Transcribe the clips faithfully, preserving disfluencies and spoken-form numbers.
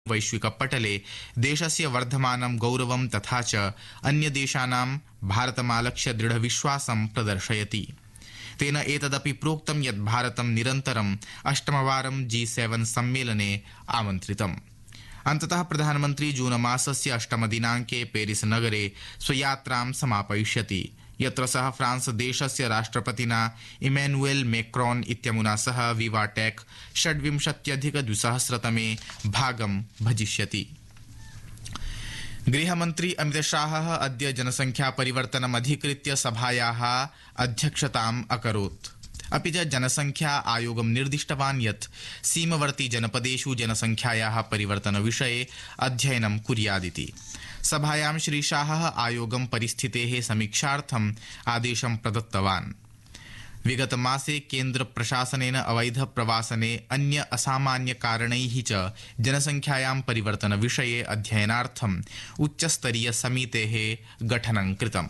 वैश्विकपटले देशस्य वर्धमानं गौरवं तथा च अन्यदेशानां भारतमालक्ष्य दृढविश्वासं प्रदर्शयति। तेन एतदपि प्रोक्तं यत् भारतं निरन्तरम् अष्टमवारं जी सेवन सम्मेलने आमन्त्रितम्। अन्ततः प्रधानमन्त्री जूनमासस्य अष्टमदिनाङ्के पेरिस नगरे स्वयात्रां समापयिष्यति, यत्र सः फ्रांस देशस्य राष्ट्रपतिना इमैनुएल मैक्रोन इत्यमुना सह विवाटेक् षड्विंशत्यधिक द्विसहस्रतमे भागं भजिष्यति। गृहमन्त्री अमितशाहः अद्य जनसंख्या परिवर्तनमधिकृत्य सभायाः अध्यक्षताम् अकरोत्। अपि च जनसंख्या आयोगं निर्दिष्टवान् यत् सीमवर्ती जनपदेषु जनसंख्यायाः परिवर्तनविषये अध्ययनं कुर्यादिति। सभायां श्री शाहः आयोगं परिस्थितेः समीक्षार्थम् आदेशं प्रदत्तवान्। विगतमासे केन्द्र प्रशासनेन अवैध प्रवासने अन्य असामान्य कारणैः च जनसंख्यायां परिवर्तनविषये अध्ययनार्थम् उच्चस्तरीय समितेः गठनं कृतम्।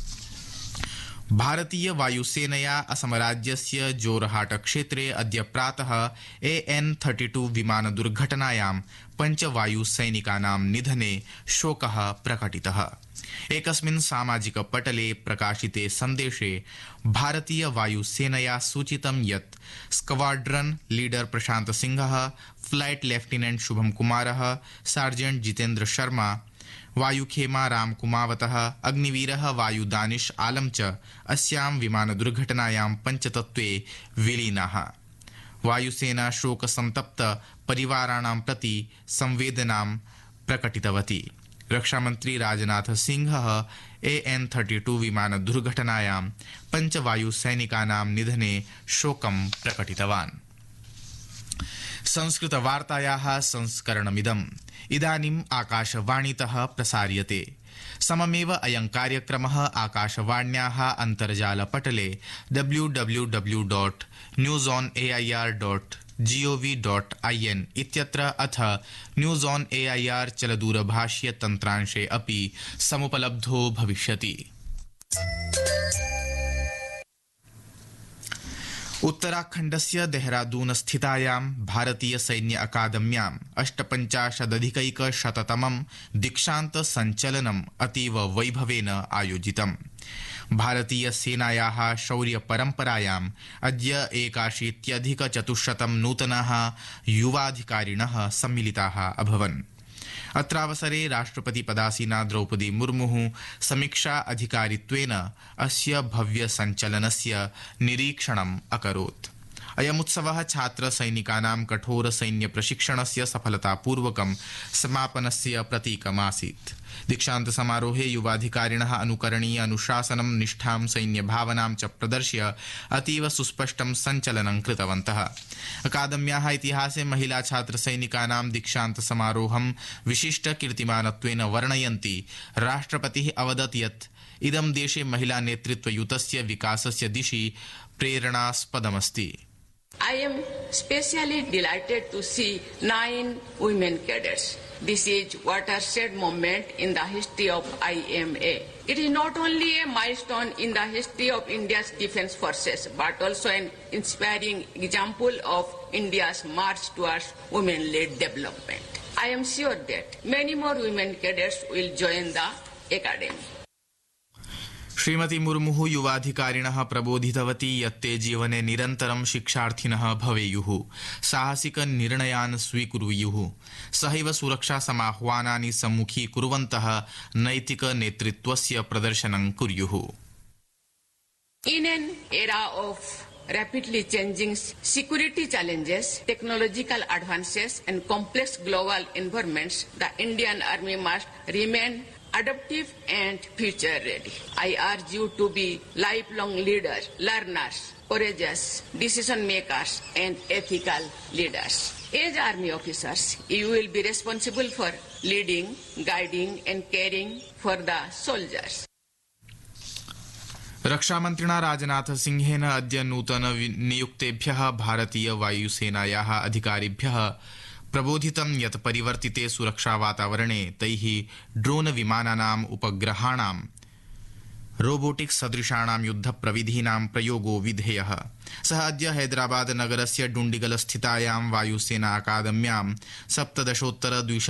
भारतीय वायुसेनया असमराज्यस्य जोरहाट क्षेत्रे अद्य प्रातः ए एन थर्टी टू विमान दुर्घटनायां पंच वायुसैनिकानां निधने शोकः प्रकटितः। एकस्मिन् सामाजिक पटले प्रकाशिते सन्देशे भारतीय वायुसेनया सूचितं यत् स्क्वाड्रन लीडर प्रशांत सिंहः, फ्लाइट लेफ्टिनेंट शुभम कुमारः, सार्जेंट जितेन्द्र शर्मा, वायुखेमा राम कुमावतः, अग्निवीरः वायुदानिश आलम च अस्यां विमान दुर्घटनायां पंचतत्त्वे विलीनाः। वायुसेना शोक संतप्त परिवाराणां प्रति संवेदनां प्रकटितवती। रक्षामन्त्री राजनाथ सिंहः ए एन थर्टी टू विमान दुर्घटनायां पंच वायुसैनिकानां निधने शोकं प्रकटितवान्। संस्कृत वार्तायाः संस्करणमिदम् इदानीम् आकाशवाणीतः प्रसार्यते। सममेव अयं कार्यक्रमः आकाशवाण्याः अन्तर्जालपटले W W W dot news on A I R dot G O V dot I N इत्यत्र अथ news on A I R चलदूरभाष्य तन्त्रांशे अपि समुपलब्धो भविष्यति। उत्तराखण्डस्य देहरादून स्थितायां भारतीय सैन्य अकादम्याम् अष्टपञ्चाशदधिकैकशततमं दीक्षान्त सञ्चलनम् अतीव वैभवेन आयोजितम्। भारतीय सेनायाः शौर्य परम्परायाम् अद्य एकाशीत्यधिकचतुश्शतं नूतनाः युवाधिकारिणः सम्मिलिताः अभवन्। अत्रावसरे राष्ट्रपति पदासीना द्रौपदी मुर्मुः समीक्षा अधिकारित्वेन अस्य भव्य सञ्चलनस्य निरीक्षणम् अकरोत्। अयमुत्सवः छात्र सैनिकानां कठोर सैन्य प्रशिक्षणस्य सफलतापूर्वकं समापनस्य प्रतीकमासीत्। दीक्षान्त समारोहे युवाधिकारिणः अनुकरणीय अनुशासनं, निष्ठां, सैन्यभावनां च प्रदर्श्य अतीव सुस्पष्टं सञ्चलनं कृतवन्तः। अकादम्याः इतिहासे महिला छात्र सैनिकानां दीक्षान्त समारोहं विशिष्ट कीर्तिमानत्वेन वर्णयन्ति राष्ट्रपतिः अवदत् यत् इदं देशे महिला नेतृत्वयुतस्य विकासस्य दिशि प्रेरणास्पदमस्ति। I am especially delighted to see nine women cadets. This is watershed moment in the history of I M A. It is not only a milestone in the history of India's defence forces, but also an inspiring example of India's march towards women-led development. I am sure that many more women cadets will join the academy. श्रीमती मुर्मुः युवाधिकारिणः प्रबोधितवती यत् ते जीवने निरन्तरं शिक्षार्थिनः भवेयुः, साहसिक निर्णयान् स्वीकुर्युः, सहैव सुरक्षा समाह्वानानि सम्मुखीकुर्वन्तः नैतिक नेतृत्वस्य प्रदर्शनं कुर्युः। In an era of rapidly changing security challenges, technological advances and complex global environments, the Indian Army must remain adaptive and future ready. I urge you to be lifelong leaders, learners, courageous decision makers and ethical leaders. As army officers, you will be responsible for leading, guiding and caring for the soldiers. रक्षामन्त्रिणा राजनाथ सिंहेन अद्य नूतन नियुक्तेभ्यः भारतीय वायुसेनायाः अधिकारिभ्यः प्रबोधितं यत् परिवर्तिते सुरक्षा वातावरणे तैः ड्रोन विमानानाम्, उपग्रहाणां, रोबोटिक्स सदृशाणां युद्धप्रविधीनां प्रयोगो विधेयः। सः अद्य हैदराबाद नगरस्य डुण्डिगल स्थितायां वायुसेना अकादम्यां सप्तदशोत्तर